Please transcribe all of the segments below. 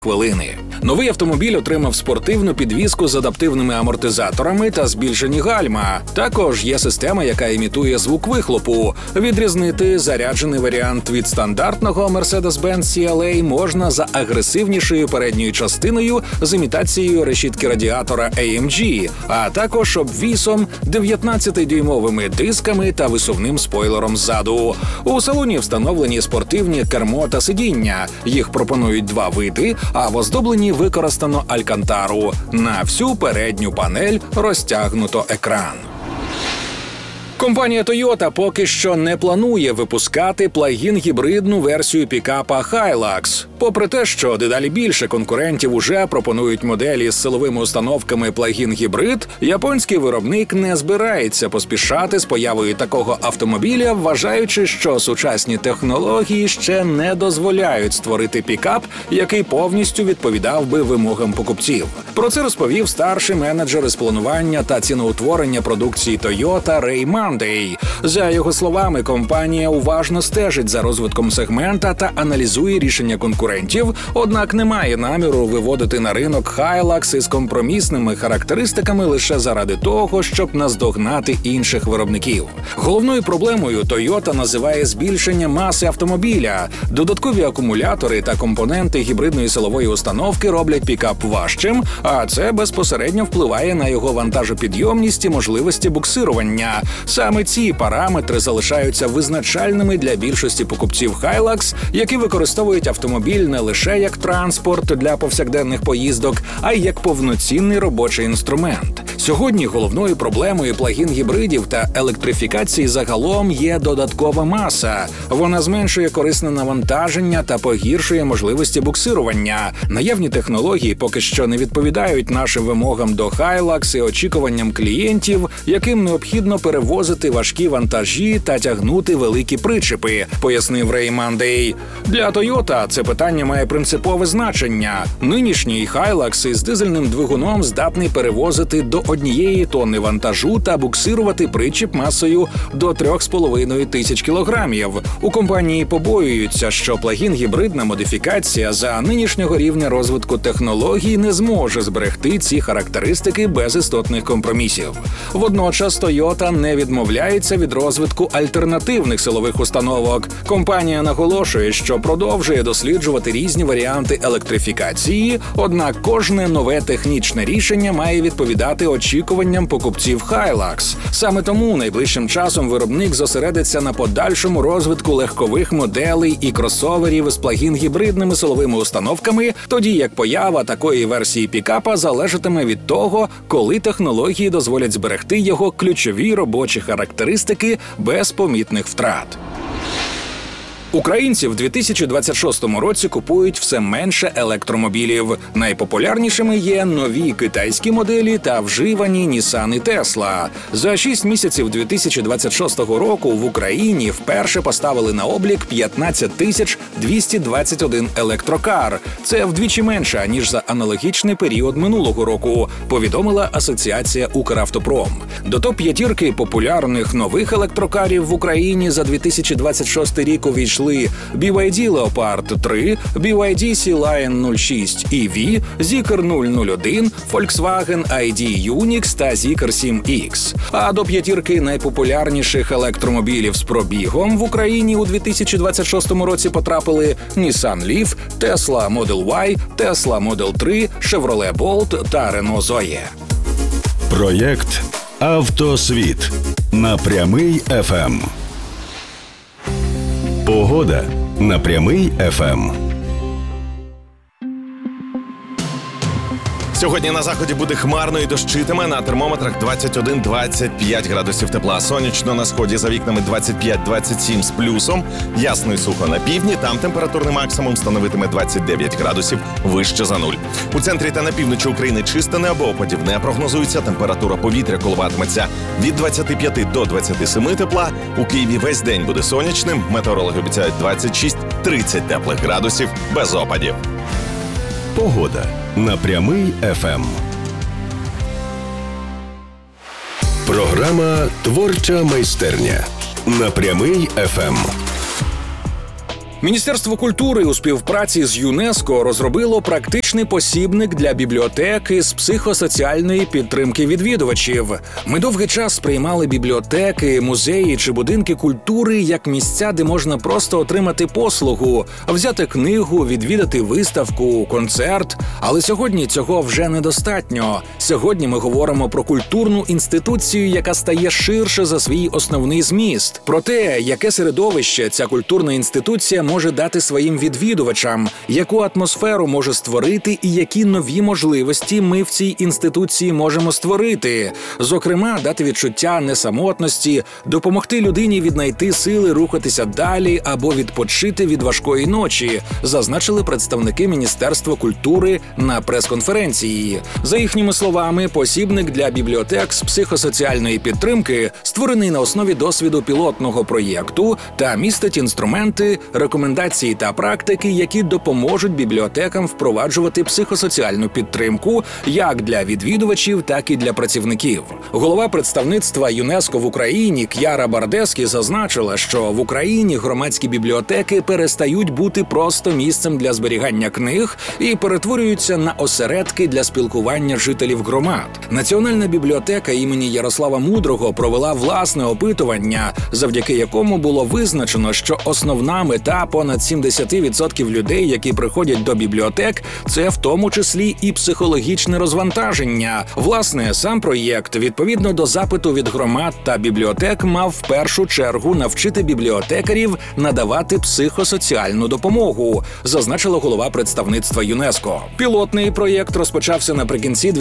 хвилини. Новий автомобіль отримав спортивну підвіску з адаптивними амортизаторами та збільшені гальма. Також є система, яка імітує звук вихлопу. Відрізнити заряджений варіант від стандартного Mercedes-Benz CLA можна за агресивнішою передньою частиною з імітацією решітки радіатора AMG, а також обвісом, 19-дюймовими дисками та висувним спойлером ззаду. У салоні встановлені спортивні кермо та сидіння. Їх пропонують два види, а в оздобленні використано алькантару. На всю передню панель розтягнуто екран. Компанія Toyota поки що не планує випускати плагін-гібридну версію пікапа Hilux. Попри те, що дедалі більше конкурентів уже пропонують моделі з силовими установками плагін-гібрид, японський виробник не збирається поспішати з появою такого автомобіля, вважаючи, що сучасні технології ще не дозволяють створити пікап, який повністю відповідав би вимогам покупців. Про це розповів старший менеджер із планування та ціноутворення продукції Toyota Рей Мандей. За його словами, компанія уважно стежить за розвитком сегмента та аналізує рішення конкурентів, однак не має наміру виводити на ринок Hilux із компромісними характеристиками лише заради того, щоб наздогнати інших виробників. Головною проблемою Toyota називає збільшення маси автомобіля. Додаткові акумулятори та компоненти гібридної силової установки роблять пікап важчим, а це безпосередньо впливає на його вантажопідйомність і можливості буксирування. Саме ці параметри залишаються визначальними для більшості покупців Hilux, які використовують автомобіль не лише як транспорт для повсякденних поїздок, а й як повноцінний робочий інструмент. Сьогодні головною проблемою плагін-гібридів та електрифікації загалом є додаткова маса. Вона зменшує корисне навантаження та погіршує можливості буксирування. Наявні технології поки що не відповідають нашим вимогам до Hilux і очікуванням клієнтів, яким необхідно перевозити важкі вантажі та тягнути великі причепи, пояснив Рей Мандей. Для Toyota це питання має принципове значення. Нинішній Hilux із дизельним двигуном здатний перевозити до 1 тонни вантажу та буксирувати причіп масою до 3,5 тисяч кілограмів. У компанії побоюються, що плагін-гібридна модифікація за нинішнього рівня розвитку технологій не зможе зберегти ці характеристики без істотних компромісів. Водночас Toyota не відмовляється від розвитку альтернативних силових установок. Компанія наголошує, що продовжує досліджувати різні варіанти електрифікації, однак кожне нове технічне рішення має відповідати очікуванням покупців Hilux. Саме тому найближчим часом виробник зосередиться на подальшому розвитку легкових моделей і кросоверів з плагін-гібридними силовими установками, тоді як поява такої версії пікапа залежатиме від того, коли технології дозволять зберегти його ключові робочі характеристики без помітних втрат. Українці в 2026 році купують все менше електромобілів. Найпопулярнішими є нові китайські моделі та вживані Nissan і Tesla. За 6 місяців 2026 року в Україні вперше поставили на облік 15 221 електрокар. Це вдвічі менше, ніж за аналогічний період минулого року, повідомила Асоціація Укравтопром. До топ-5 популярних нових електрокарів в Україні за 2026 рік увійшли BYD Leopard 3, BYD Sea Lion 06 EV, Zeekr 001, Volkswagen ID Unix та Zeekr 7X. А до 5 найпопулярніших електромобілів з пробігом в Україні у 2026 році потрапили Nissan Leaf, Tesla Model Y, Tesla Model 3, Chevrolet Bolt та Renault Zoe. Проєкт «Автосвіт» на Прямий ФМ. Погода на Прямий ФМ. Сьогодні на заході буде хмарно і дощитиме, на термометрах 21-25 градусів тепла. Сонячно на сході за вікнами 25-27 з плюсом. Ясно і сухо на півдні, там температурний максимум становитиме 29 градусів вище за нуль. У центрі та на півночі України чисте небо, опадів не прогнозується, температура повітря коливатиметься від 25 до 27 тепла. У Києві весь день буде сонячним, метеорологи обіцяють 26-30 теплих градусів без опадів. Погода на Прямий ФМ. Програма «Творча майстерня» на Прямий ФМ. Міністерство культури у співпраці з ЮНЕСКО розробило практичний посібник для бібліотеки з психосоціальної підтримки відвідувачів. Ми довгий час сприймали бібліотеки, музеї чи будинки культури як місця, де можна просто отримати послугу, взяти книгу, відвідати виставку, концерт. Але сьогодні цього вже недостатньо. Сьогодні ми говоримо про культурну інституцію, яка стає ширше за свій основний зміст. Про те, яке середовище ця культурна інституція може дати своїм відвідувачам, яку атмосферу може створити і які нові можливості ми в цій інституції можемо створити. Зокрема, дати відчуття несамотності, допомогти людині віднайти сили рухатися далі або відпочити від важкої ночі, зазначили представники Міністерства культури на прес-конференції. За їхніми словами, посібник для бібліотек з психосоціальної підтримки створений на основі досвіду пілотного проєкту та містить інструменти, рекомендації та практики, які допоможуть бібліотекам впроваджувати психосоціальну підтримку як для відвідувачів, так і для працівників. Голова представництва ЮНЕСКО в Україні К'яра Бардескі зазначила, що в Україні громадські бібліотеки перестають бути просто місцем для зберігання книг і перетворюються на осередки для спілкування жителів громад. Національна бібліотека імені Ярослава Мудрого провела власне опитування, завдяки якому було визначено, що основна мета понад 70% людей, які приходять до бібліотек, це в тому числі і психологічне розвантаження. Власне, сам проєкт, відповідно до запиту від громад та бібліотек, мав в першу чергу навчити бібліотекарів надавати психосоціальну допомогу, зазначила голова представництва ЮНЕСКО. Пілотний проєкт розпочався наприкінці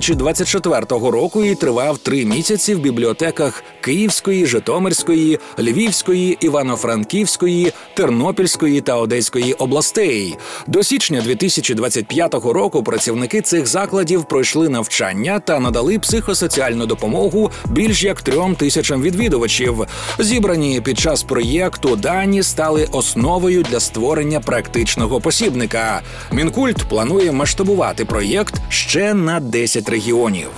2024 року і тривав 3 місяці в бібліотеках Київської, Житомирської, Львівської, Івано-Франківської, Тернопільської та Одеської областей. До січня 2025 року працівники цих закладів пройшли навчання та надали психосоціальну допомогу більш як 3000 відвідувачів. Зібрані під час проєкту дані стали основою для створення практичного посібника. Мінкульт планує масштабувати проєкт ще на 10 регіонів.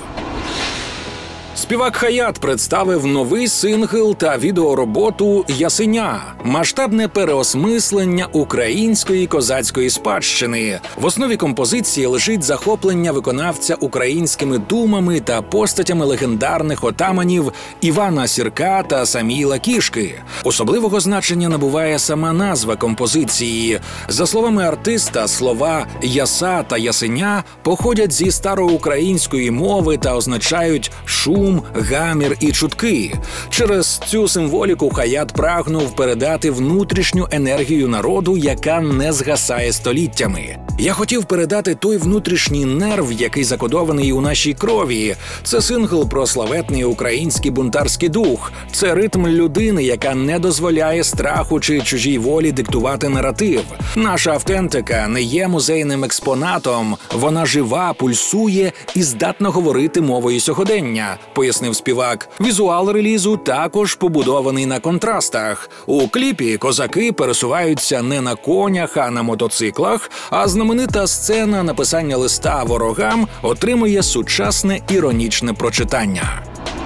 Співак Хаят представив новий сингл та відеороботу «Ясеня» – масштабне переосмислення української козацької спадщини. В основі композиції лежить захоплення виконавця українськими думами та постатями легендарних отаманів Івана Сірка та Саміїла Кішки. Особливого значення набуває сама назва композиції. За словами артиста, слова «яса» та «ясеня» походять зі староукраїнської мови та означають «шум», гамір і чутки. Через цю символіку Хаят прагнув передати внутрішню енергію народу, яка не згасає століттями. Я хотів передати той внутрішній нерв, який закодований у нашій крові. Це сингл про славетний український бунтарський дух. Це ритм людини, яка не дозволяє страху чи чужій волі диктувати наратив. Наша автентика не є музейним експонатом. Вона жива, пульсує і здатна говорити мовою сьогодення, пояснив співак. Візуал релізу також побудований на контрастах. У кліпі козаки пересуваються не на конях, а на мотоциклах, а знаменита сцена написання листа ворогам отримує сучасне іронічне прочитання.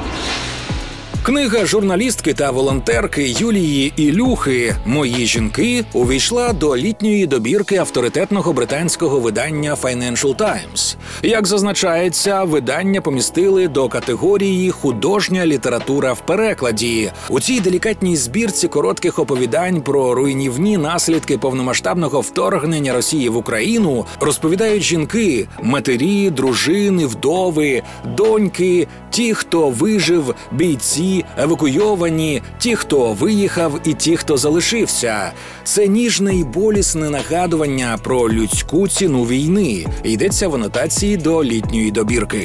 Книга журналістки та волонтерки Юлії Ілюхи «Мої жінки» увійшла до літньої добірки авторитетного британського видання Financial Times. Як зазначається, видання помістили до категорії «Художня література в перекладі». У цій делікатній збірці коротких оповідань про руйнівні наслідки повномасштабного вторгнення Росії в Україну розповідають жінки, матері, дружини, вдови, доньки, ті, хто вижив, бійці, евакуйовані, ті, хто виїхав і ті, хто залишився. Це ніжне і болісне нагадування про людську ціну війни. Йдеться в анотації до літньої добірки.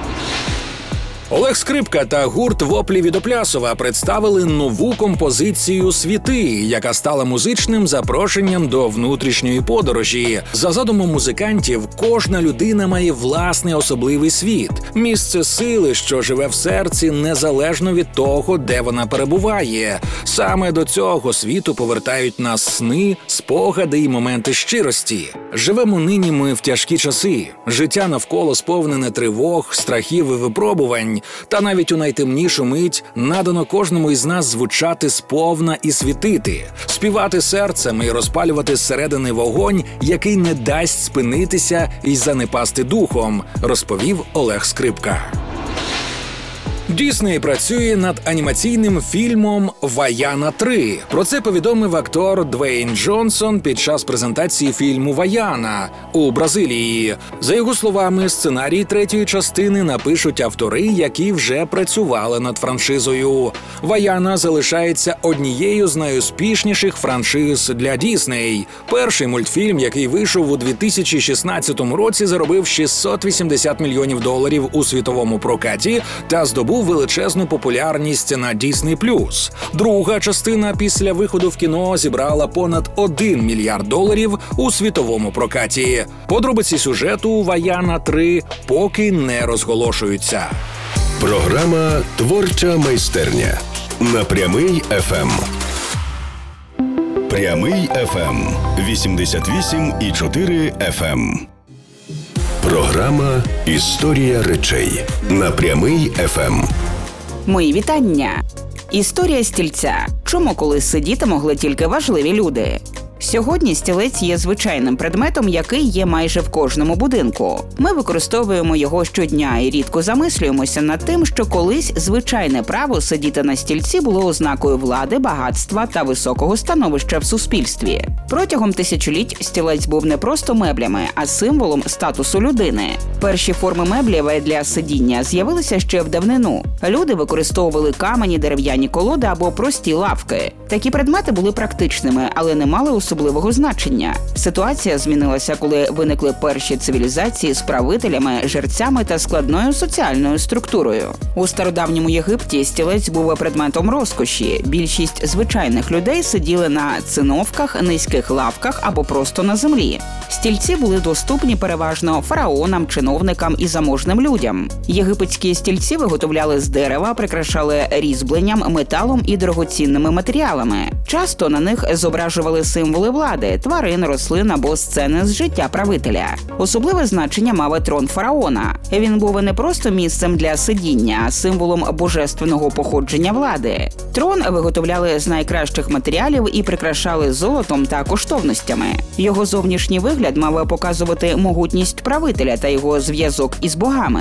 Олег Скрипка та гурт «Воплі від Оплясова» представили нову композицію «Світи», яка стала музичним запрошенням до внутрішньої подорожі. За задумом музикантів, кожна людина має власний особливий світ – місце сили, що живе в серці, незалежно від того, де вона перебуває. Саме до цього світу повертають нас сни, спогади і моменти щирості. Живемо нині ми в тяжкі часи. Життя навколо сповнене тривог, страхів і випробувань. день. Та навіть у найтемнішу мить надано кожному із нас звучати сповна і світити, співати серцем і розпалювати зсередини вогонь, який не дасть спинитися і занепасти духом, розповів Олег Скрипка. Дісней працює над анімаційним фільмом «Ваяна 3». Про це повідомив актор Двейн Джонсон під час презентації фільму «Ваяна» у Бразилії. За його словами, сценарій третьої частини напишуть автори, які вже працювали над франшизою. «Ваяна» залишається однією з найуспішніших франшиз для Дісней. Перший мультфільм, який вийшов у 2016 році, заробив $680 мільйонів у світовому прокаті та здобув величезну популярність на Disney+. Друга частина після виходу в кіно зібрала понад $1 мільярд у світовому прокаті. Подробиці сюжету «Ваяна 3» поки не розголошуються. Програма «Творча майстерня» на Прямий ФМ. Прямий ФМ 88,4 ФМ. Програма «Історія речей» на Прямий ФМ. Мої вітання! Історія стільця. Чому колись сидіти могли тільки важливі люди? Сьогодні стілець є звичайним предметом, який є майже в кожному будинку. Ми використовуємо його щодня і рідко замислюємося над тим, що колись звичайне право сидіти на стільці було ознакою влади, багатства та високого становища в суспільстві. Протягом тисячоліть стілець був не просто меблями, а символом статусу людини. Перші форми меблів для сидіння з'явилися ще в давнину. Люди використовували камені, дерев'яні колоди або прості лавки. Такі предмети були практичними, але не мали особливого значення. Ситуація змінилася, коли виникли перші цивілізації з правителями, жерцями та складною соціальною структурою. У стародавньому Єгипті стілець був предметом розкоші. Більшість звичайних людей сиділи на циновках, низьких лавках або просто на землі. Стільці були доступні переважно фараонам, чиновникам і заможним людям. Єгипетські стільці виготовляли з дерева, прикрашали різьбленням, металом і дорогоцінними матеріалами. Часто на них зображували символи влади, тварин, рослин або сцени з життя правителя. Особливе значення мав трон фараона. Він був не просто місцем для сидіння, а символом божественного походження влади. Трон виготовляли з найкращих матеріалів і прикрашали золотом та коштовностями. Його зовнішній вигляд мав показувати могутність правителя та його зв'язок із богами.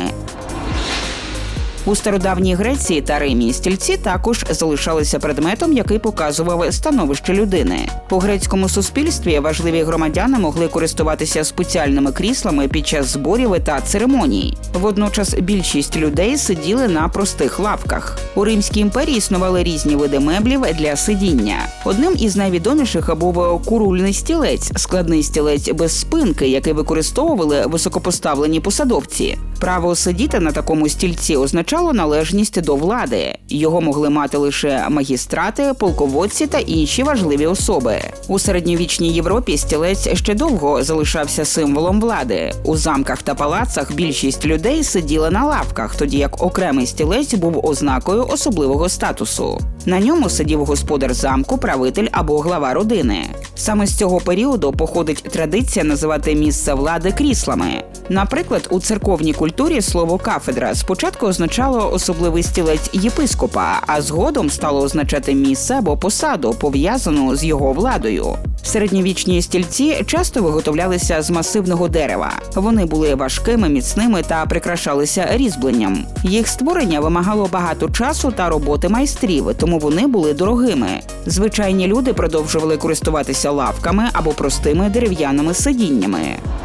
У стародавній Греції та Римі стільці також залишалися предметом, який показував становище людини. У грецькому суспільстві важливі громадяни могли користуватися спеціальними кріслами під час зборів та церемоній. Водночас більшість людей сиділи на простих лавках. У Римській імперії існували різні види меблів для сидіння. Одним із найвідоміших був курульний стілець – складний стілець без спинки, який використовували високопоставлені посадовці. Право сидіти на такому стільці означало належність до влади. Його могли мати лише магістрати, полководці та інші важливі особи. У середньовічній Європі стілець ще довго залишався символом влади. У замках та палацах більшість людей сиділи на лавках, тоді як окремий стілець був ознакою особливого статусу. На ньому сидів господар замку, правитель або глава родини. Саме з цього періоду походить традиція називати місце влади кріслами. Наприклад, у церковній культурі слово «кафедра» спочатку означало особливий стілець єпископа, а згодом стало означати місце або посаду, пов'язану з його владою. Середньовічні стільці часто виготовлялися з масивного дерева. Вони були важкими, міцними та прикрашалися різьбленням. Їх створення вимагало багато часу та роботи майстрів, тому вони були дорогими. Звичайні люди продовжували користуватися лавками або простими дерев'яними сидіннями.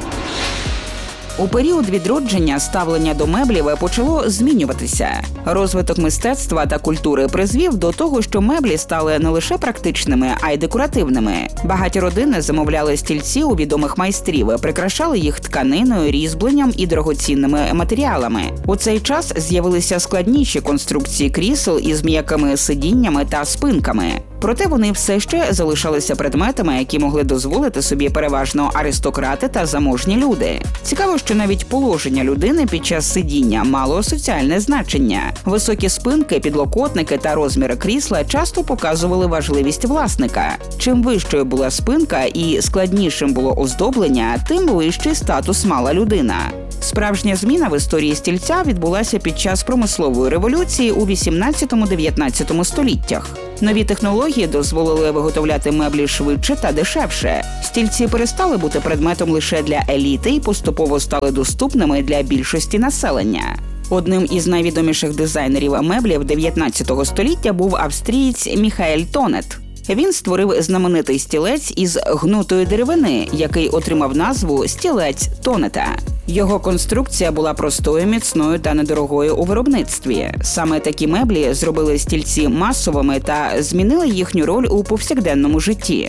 У період відродження ставлення до меблів почало змінюватися. Розвиток мистецтва та культури призвів до того, що меблі стали не лише практичними, а й декоративними. Багаті родини замовляли стільці у відомих майстрів, прикрашали їх тканиною, різьбленням і дорогоцінними матеріалами. У цей час з'явилися складніші конструкції крісел із м'якими сидіннями та спинками. Проте вони все ще залишалися предметами, які могли дозволити собі переважно аристократи та заможні люди. Цікаво, що навіть положення людини під час сидіння мало соціальне значення. Високі спинки, підлокотники та розміри крісла часто показували важливість власника. Чим вищою була спинка і складнішим було оздоблення, тим вищий статус мала людина. Справжня зміна в історії стільця відбулася під час промислової революції у 18-19 століттях. Нові технології дозволили виготовляти меблі швидше та дешевше. Стільці перестали бути предметом лише для еліти і поступово стали доступними для більшості населення. Одним із найвідоміших дизайнерів меблів 19 століття був австрієць Міхаель Тонет. Він створив знаменитий стілець із гнутої деревини, який отримав назву «стілець Тонета». Його конструкція була простою, міцною та недорогою у виробництві. Саме такі меблі зробили стільці масовими та змінили їхню роль у повсякденному житті.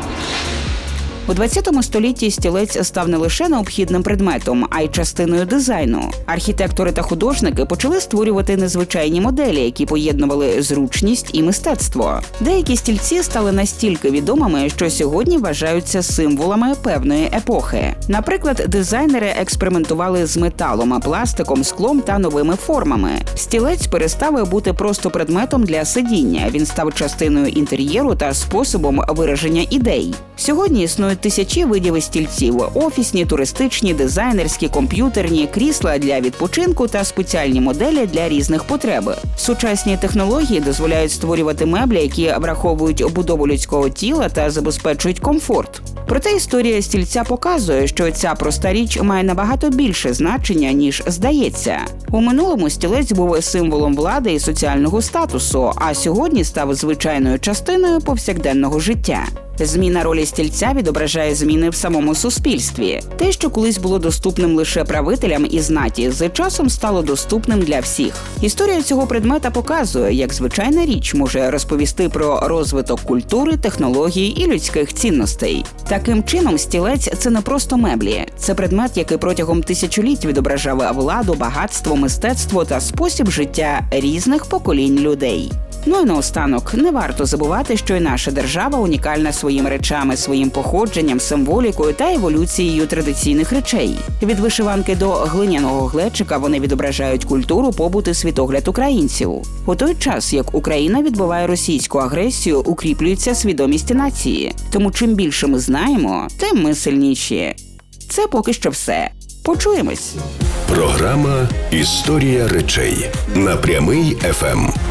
У 20 столітті стілець став не лише необхідним предметом, а й частиною дизайну. Архітектори та художники почали створювати незвичайні моделі, які поєднували зручність і мистецтво. Деякі стільці стали настільки відомими, що сьогодні вважаються символами певної епохи. Наприклад, дизайнери експериментували з металом, пластиком, склом та новими формами. Стілець перестав бути просто предметом для сидіння. Він став частиною інтер'єру та способом вираження ідей. Сьогодні існують тисячі видів стільців – офісні, туристичні, дизайнерські, комп'ютерні, крісла для відпочинку та спеціальні моделі для різних потреб. Сучасні технології дозволяють створювати меблі, які враховують будову людського тіла та забезпечують комфорт. Проте історія стільця показує, що ця проста річ має набагато більше значення, ніж здається. У минулому стілець був символом влади і соціального статусу, а сьогодні став звичайною частиною повсякденного життя. Зміна ролі стільця відображає зміни в самому суспільстві. Те, що колись було доступним лише правителям і знаті, з часом стало доступним для всіх. Історія цього предмета показує, як звичайна річ може розповісти про розвиток культури, технологій і людських цінностей. Таким чином, стілець – це не просто меблі. Це предмет, який протягом тисячоліть відображав владу, багатство, мистецтво та спосіб життя різних поколінь людей. Ну і наостанок, не варто забувати, що і наша держава унікальна своїми речами, своїм походженням, символікою та еволюцією традиційних речей. Від вишиванки до глиняного глечика вони відображають культуру, побут і світогляд українців. У той час, як Україна відбиває російську агресію, укріплюється свідомість нації. Тому чим більше ми знаємо, тим ми сильніші. Це поки що все. Почуємось! Програма «Історія речей» на Прямий ФМ.